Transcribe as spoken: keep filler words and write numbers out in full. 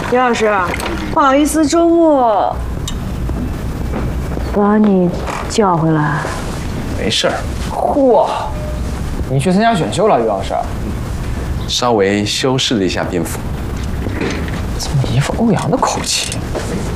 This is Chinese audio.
刘老师，不好意思，周末把你叫回来。 没事儿。 嚯，你去参加选秀了，于老师？ 稍微修饰了一下蝙蝠。 怎么一副欧阳的口气？